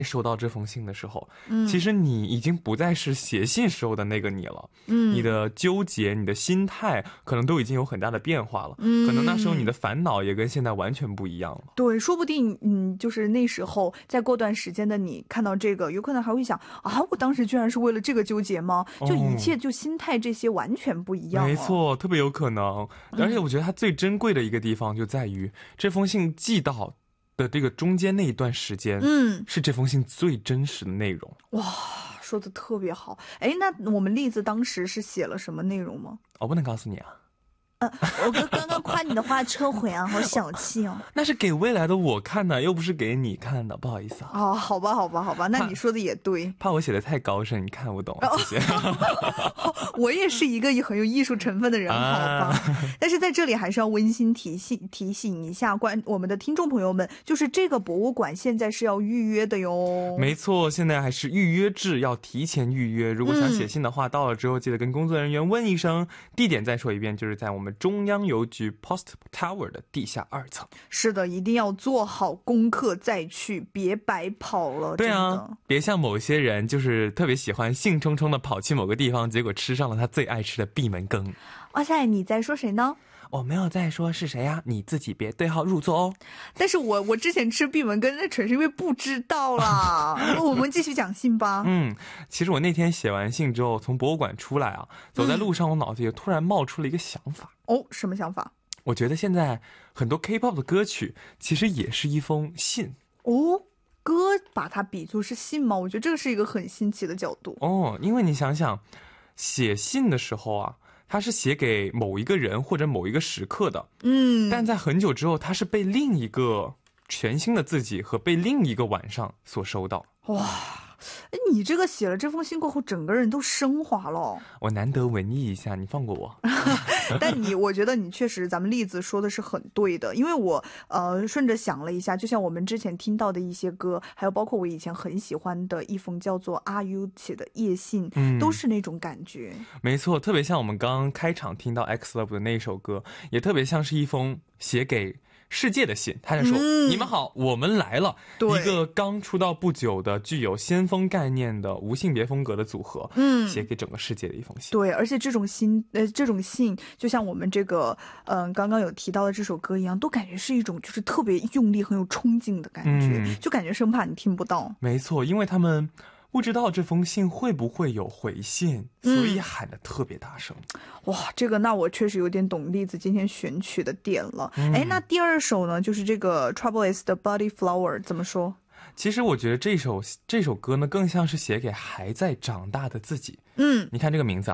收到这封信的时候，其实你已经不再是写信时候的那个你了，你的纠结，你的心态可能都已经有很大的变化了，可能那时候你的烦恼也跟现在完全不一样了。 对，说不定就是那时候再过段时间的你看到这个，有可能还会想啊，我当时居然是为了这个纠结吗？就一切就心态这些完全不一样了。 没错，特别有可能。而且我觉得它最珍贵的一个地方就在于这封信寄到的这个中间那一段时间，是这封信最真实的内容。 哇，说的特别好。哎，那我们栗子当时是写了什么内容吗？ 我不能告诉你啊。 我刚刚夸你的话撤回啊，好小气哦。 那是给未来的我看的，又不是给你看的，不好意思啊。 哦，好吧，好吧，好吧，那你说的也对。 怕我写的太高深，你看不懂，谢谢。 我也是一个很有艺术成分的人，好吧。但是在这里还是要温馨提醒一下我们的听众朋友们，就是这个博物馆现在是要预约的哟。 没错，现在还是预约制，要提前预约。如果想写信的话，到了之后记得跟工作人员问一声。地点再说一遍，就是在我们中央邮局 Post Tower 的地下2层。 是的，一定要做好功课再去，别白跑了。 对啊，别像某些人就是特别喜欢兴冲冲的跑去某个地方，结果吃上了他最爱吃的闭门羹。 哇塞，你在说谁呢？ 我没有在说是谁呀，你自己别对号入座哦。 但是我之前吃闭门羹那纯是因为不知道啦。我们继续讲信吧。 其实我那天写完信之后，从博物馆出来啊，走在路上，我脑子里突然冒出了一个想法。 哦，什么想法？ 我觉得现在很多 K-pop 的歌曲其实也是一封信。 哦，歌把它比作是信吗？我觉得这个是一个很新奇的角度。 哦，因为你想想，写信的时候啊，它是写给某一个人或者某一个时刻的，但在很久之后，它是被另一个全新的自己和被另一个晚上所收到。 哇，你这个写了这封信过后，整个人都升华了。 我难得文艺一下，你放过我。 但我觉得你确实，咱们栗子说的是很对的，因为我顺着想了一下，就像我们之前听到的一些歌，还有包括我以前很喜欢的一封叫做阿 U 写的夜信，都是那种感觉。 没错，特别像我们刚刚开场听到 X Love 的那首歌，也特别像是一封写给世界的信。他就说，你们好，我们来了。一个刚出道不久的具有先锋概念的无性别风格的组合，写给整个世界的一封信。 对，而且这种信就像我们这个刚刚有提到的这首歌一样，都感觉是一种就是特别用力很有冲劲的感觉，就感觉生怕你听不到。 没错，因为他们不知道这封信会不会有回信，所以喊得特别大声。 哇，这个那我确实有点懂栗子今天选曲的点了。哎，那第二首呢，就是这个 Trouble Is 的 Body Flower 怎么说？ 其实我觉得这首歌呢，更像是写给还在长大的自己。你看这个名字啊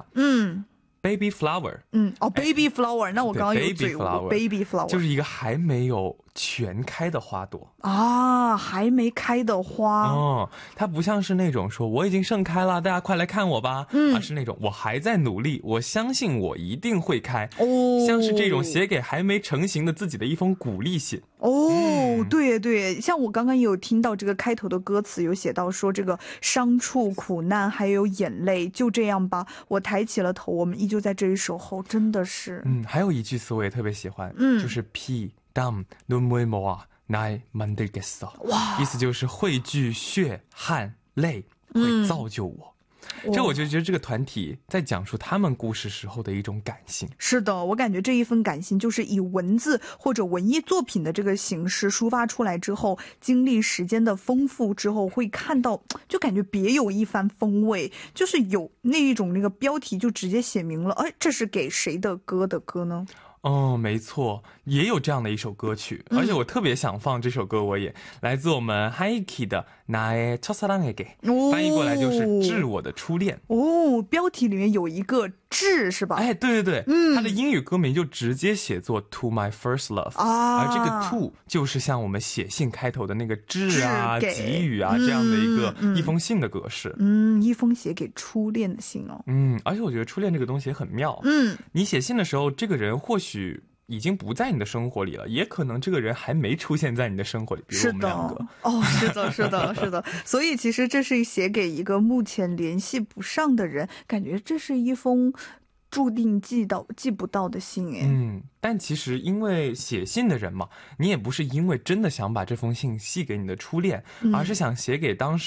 ，Baby Flower。 Baby Flower， 那我刚刚有嘴误 ，Baby Flower 就是一个还没有全开的花朵啊，还没开的花。 它不像是那种说我已经盛开了，大家快来看我吧，而是那种我还在努力，我相信我一定会开。像是这种写给还没成型的自己的一封鼓励信。 对对，像我刚刚也有听到这个开头的歌词有写到说，这个伤处、苦难还有眼泪，就这样吧，我抬起了头，我们依旧在这里守候，真的是。 还有一句词我也特别喜欢，就是피 땀 눈물 모아 날 만들겠어。意思就是汇聚血汗泪会造就我。这我就觉得这个团体在讲述他们故事时候的一种感性。 是的，我感觉这一份感性就是以文字或者文艺作品的这个形式抒发出来之后，经历时间的丰富之后，会看到就感觉别有一番风味，就是有那一种那个标题就直接写明了，这是给谁的歌呢？ 没错，也有这样的一首歌曲，而且我特别想放这首歌，我也来自我们 Haiki 的나의 첫사랑에게，翻译过来就是致我的初恋。 标题里面有一个致是吧？ 对对对，它的英语歌名就直接写作 To My First Love，而这个 To 就是像我们写信开头的那个致啊、给予啊这样的一封信的格式。 一封写给初恋的信哦。 而且我觉得初恋这个东西也很妙。你写信的时候，这个人或许已经不在你的生活里了，也可能这个人还没出现在你的生活里，比如我们两个。 是的。所以其实这是写给一个目前联系不上的人，感觉这是一封注定寄不到的信哎。 但其实因为写信的人嘛，你也不是因为真的想把这封信寄给你的初恋，而是想写给当时